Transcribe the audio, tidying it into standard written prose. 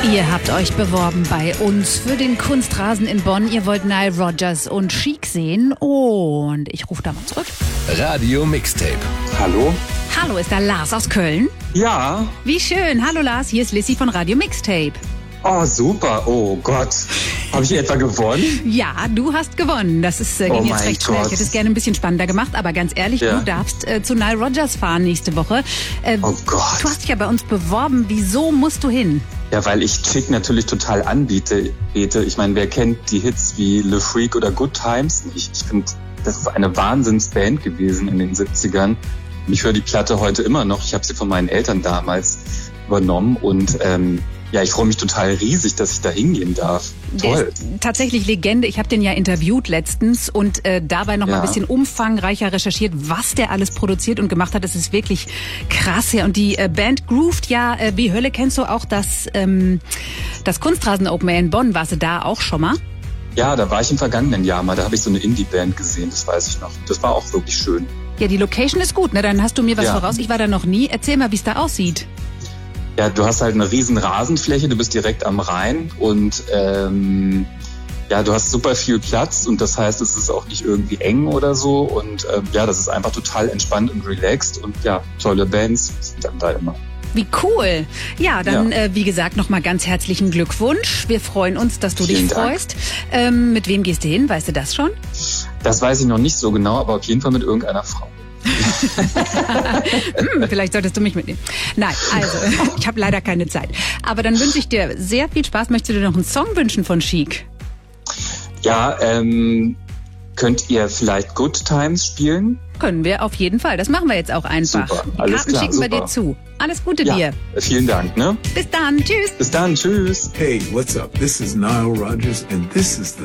Ihr habt euch beworben bei uns für den Kunstrasen in Bonn. Ihr wollt Nile Rodgers und Chic sehen. Und ich rufe da mal zurück. Radio Mixtape. Hallo? Hallo, ist da Lars aus Köln? Ja. Wie schön. Hallo Lars, hier ist Lissy von Radio Mixtape. Oh, super. Oh Gott. Habe ich etwa gewonnen? Ja, du hast gewonnen. Das ist, ging jetzt recht schnell. Ich hätte es gerne ein bisschen spannender gemacht, aber ganz ehrlich, du darfst zu Nile Rodgers fahren nächste Woche. Oh Gott. Du hast dich ja bei uns beworben. Wieso musst du hin? Ja, weil ich Chic natürlich total anbiete. Ich meine, wer kennt die Hits wie Le Freak oder Good Times? Ich finde, das ist eine Wahnsinnsband gewesen in den 70ern. Ich höre die Platte heute immer noch. Ich habe sie von meinen Eltern damals übernommen und ja, ich freue mich total riesig, dass ich da hingehen darf. Toll. Der ist tatsächlich Legende. Ich habe den ja interviewt letztens und dabei noch mal ein bisschen umfangreicher recherchiert, was der alles produziert und gemacht hat. Das ist wirklich krass. Ja. Und die Band groovt ja wie Hölle. Kennst du auch das Kunstrasen Open Air in Bonn? Warst du da auch schon mal? Ja, da war ich im vergangenen Jahr mal. Da habe ich so eine Indie-Band gesehen, das weiß ich noch. Das war auch wirklich schön. Ja, die Location ist gut, ne? Dann hast du mir was voraus. Ich war da noch nie. Erzähl mal, wie es da aussieht. Ja, du hast halt eine riesen Rasenfläche, du bist direkt am Rhein und ja, du hast super viel Platz und das heißt, es ist auch nicht irgendwie eng oder so und ja, das ist einfach total entspannt und relaxed und ja, tolle Bands sind dann da immer. Wie cool. Ja, dann wie gesagt nochmal ganz herzlichen Glückwunsch. Wir freuen uns, dass du dich freust. Mit wem gehst du hin? Weißt du das schon? Das weiß ich noch nicht so genau, aber auf jeden Fall mit irgendeiner Frau. Vielleicht solltest du mich mitnehmen. Nein, also, ich habe leider keine Zeit. Aber dann wünsche ich dir sehr viel Spaß. Möchtest du dir noch einen Song wünschen von Chic? Ja, könnt ihr vielleicht Good Times spielen? Können wir auf jeden Fall. Das machen wir jetzt auch einfach. Super, Die Karten schicken wir dir zu. Alles Gute dir. Vielen Dank, ne? Bis dann. Tschüss. Bis dann. Tschüss. Hey, what's up? This is Nile Rodgers and this is the